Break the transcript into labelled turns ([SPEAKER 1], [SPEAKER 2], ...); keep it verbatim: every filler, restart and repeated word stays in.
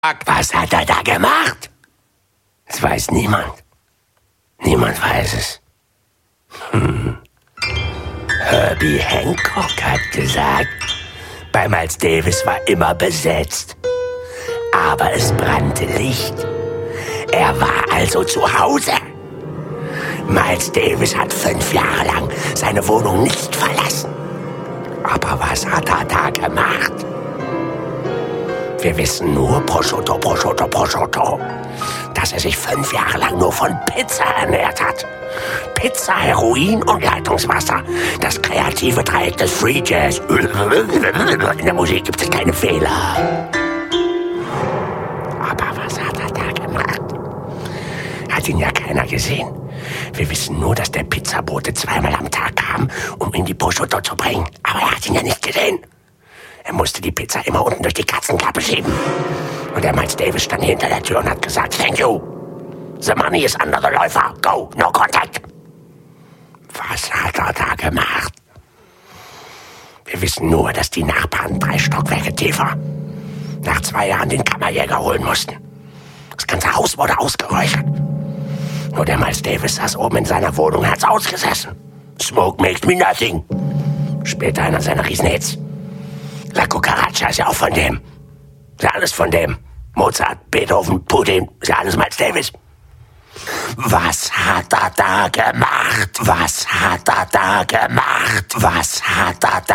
[SPEAKER 1] Was hat er da gemacht? Das weiß niemand. Niemand weiß es. Hm. Herbie Hancock hat gesagt, bei Miles Davis war immer besetzt. Aber es brannte Licht. Er war also zu Hause. Miles Davis hat fünf Jahre lang seine Wohnung nicht verlassen. Aber was hat er da gemacht? Wir wissen nur Prosciutto, Prosciutto, Prosciutto, dass er sich fünf Jahre lang nur von Pizza ernährt hat. Pizza, Heroin und Leitungswasser. Das kreative Dreieck des Free Jazz. In der Musik gibt es keine Fehler. Aber was hat er da gemacht? Hat ihn ja keiner gesehen. Wir wissen nur, dass der Pizzabote zweimal am Tag kam, um ihm die Prosciutto zu bringen. Aber er hat ihn ja nicht gesehen. Er musste die Pizza immer unten durch die Katzenklappe schieben. Und der Miles Davis stand hinter der Tür und hat gesagt, thank you. The money is under the Läufer. Go, no contact. Was hat er da gemacht? Wir wissen nur, dass die Nachbarn drei Stockwerke tiefer nach zwei Jahren den Kammerjäger holen mussten. Das ganze Haus wurde ausgeräuchert. Nur der Miles Davis saß oben in seiner Wohnung, hat's ausgesessen. Smoke makes me nothing. Später einer seiner Riesenhits. La Cucaracha ist ja auch von dem. Ist ja alles von dem. Mozart, Beethoven, Putin, ist ja alles Miles Davis. Was hat er da gemacht? Was hat er da gemacht? Was hat er da